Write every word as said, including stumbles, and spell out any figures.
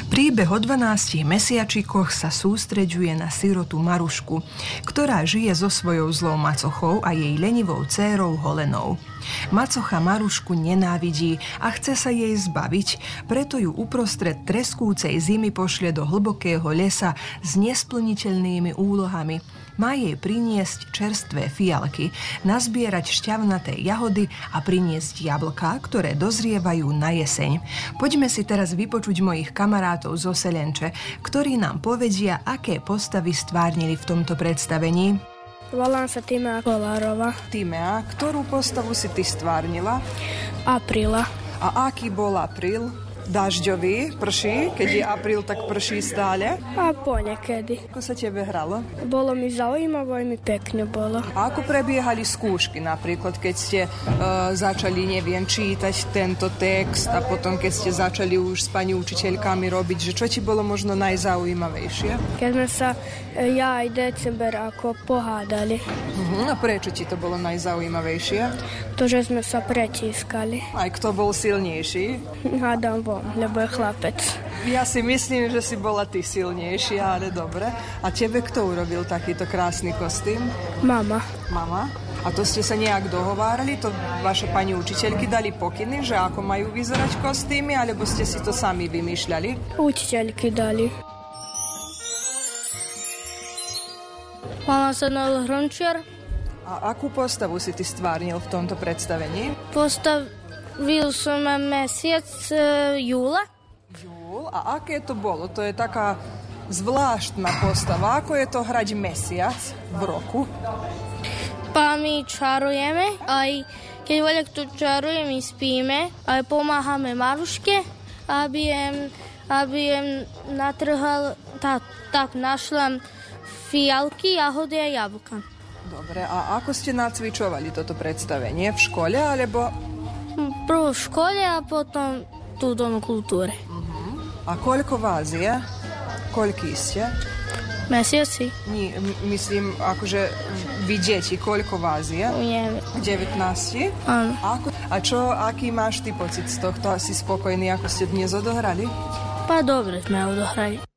Príbeh o dvanástich mesiačikoch sa sústreďuje na sirotu Marušku, ktorá žije so svojou zlou macochou a jej lenivou dcérou Holenou. Macocha Marušku nenávidí a chce sa jej zbaviť, preto ju uprostred treskúcej zimy pošle do hlbokého lesa s nesplniteľnými úlohami. Má jej priniesť čerstvé fialky, nazbierať šťavnaté jahody a priniesť jablká, ktoré dozrievajú na jeseň. Poďme si teraz vypočuť mojich kamarátov zo Selenče, ktorí nám povedia, aké postavy stvárnili v tomto predstavení. Volám sa Tímea Kolárova. Tímea, ktorú postavu si ty stvárnila? Apríla. A aký bol apríl? Dažďový, prší, keď je apríl, tak prší stále. A ponekedy. Ako sa tebe hralo? Bolo mi zaujímavé, aj mi pekne bolo. A ako prebiehali skúšky, napríklad, keď ste uh, začali, neviem, čítať tento text a potom, keď ste začali už s pani učiteľkami robiť, že čo ti bolo možno najzaujímavejšie? Keď sme sa ja aj December ako pohádali. Uh-huh. A prečo ti to bolo najzaujímavejšie? To, že sme sa pretískali. Aj kto bol silnejší? Hádam von, lebo je chlapec. Ja si myslím, že si bola ty silnejšia, ale dobre. A tebe kto urobil takýto krásny kostým? Mama. Mama? A to ste sa nejak dohovárali? To vaše pani učiteľky dali pokyny, že ako majú vyzerať kostýmy, alebo ste si to sami vymýšľali? Učiteľky dali. Volám sa Noel Hrončiar. A akú postavu si ty stvárnil v tomto predstavení? Postavil som mesiac e, júla. Júl? A aké to bolo? To je taká zvláštna postava. Ako je to hrať mesiac v roku? Pa my čarujeme, aj keď voľa kto čaruje, my spíme, aj pomáhame Maruške, aby jem, aby jem natrhal, tá, tak našla fialky, jahody a jablka. Dobre, a ako ste nacvičovali toto predstavenie? V škole, alebo... Prvo v škole a potom tu v Domu kultúry. Uh-huh. A koľko vás je? Koľký ste? Mesiaci? Nie, myslím, akože vy deti, koľko vás je? Neviem. devätnásť? Áno. A, a čo, aký máš ty pocit z tohto? Si spokojný, ako ste dnes odohrali? Pa dobre sme odohrali.